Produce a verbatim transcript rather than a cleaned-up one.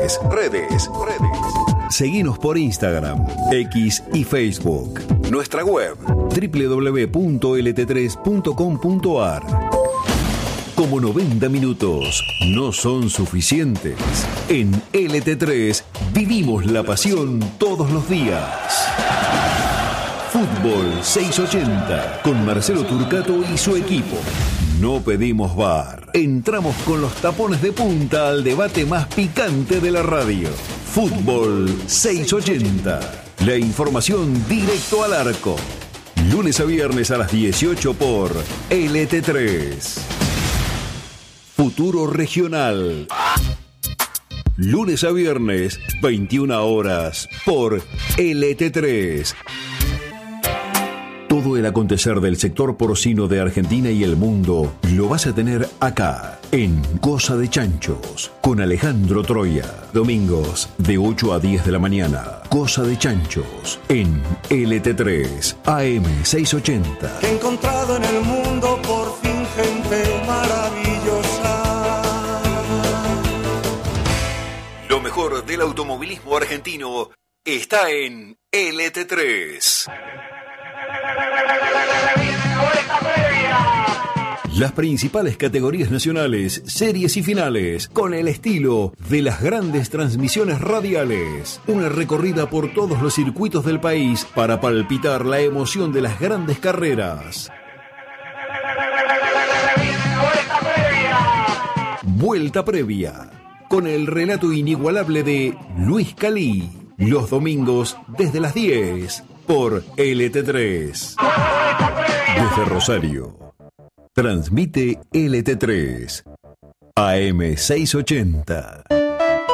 Redes, redes, redes. Seguinos por Instagram, X y Facebook. Nuestra web, doble u doble u doble u punto ele te tres punto com punto a r. Como noventa minutos no son suficientes, en L T tres vivimos la pasión todos los días. Fútbol seiscientos ochenta con Marcelo Turcato y su equipo. No pedimos V A R. Entramos con los tapones de punta al debate más picante de la radio. Fútbol seiscientos ochenta. La información directo al arco. Lunes a viernes a las dieciocho por L T tres. Futuro Regional. Lunes a viernes, veintiuna horas, por L T tres. Todo el acontecer del sector porcino de Argentina y el mundo lo vas a tener acá, en Cosa de Chanchos, con Alejandro Troya. Domingos, de ocho a diez de la mañana. Cosa de Chanchos, en L T tres, A M seiscientos ochenta. He encontrado en el mundo por fin gente maravillosa. Lo mejor del automovilismo argentino está en L T tres. Las principales categorías nacionales, series y finales, con el estilo de las grandes transmisiones radiales. Una recorrida por todos los circuitos del país para palpitar la emoción de las grandes carreras. Vuelta previa, con el relato inigualable de Luis Calí. Los domingos desde las diez por L T tres. Desde Rosario. Transmite L T tres. A M seiscientos ochenta.